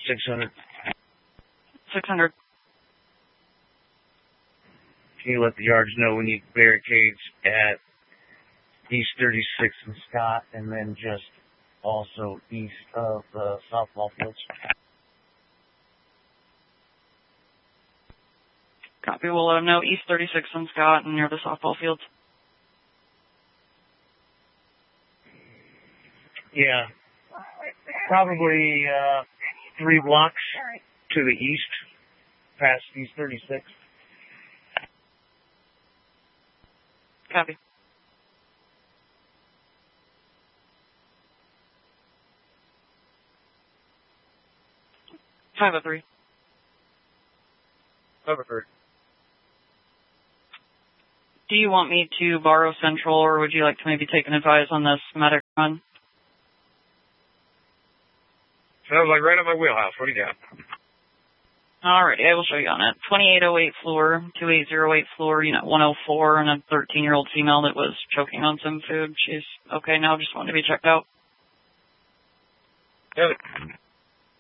600. 600. Can you let the yards know we need barricades at East 36 and Scott, and then just also east of the softball fields? Copy. We'll let them know East 36 and Scott and near the softball fields. Yeah. Probably 3 blocks to the east, past East 36. Copy. Five of 3. Over 3. Do you want me to borrow Central, or would you like to maybe take an advice on this medic run? Sounds like right in my wheelhouse. What do you got? Alrighty, I will show you on it. 2808 floor, 2808 floor, unit 104, and a 13-year-old female that was choking on some food. She's okay now, just wanted to be checked out. Got it.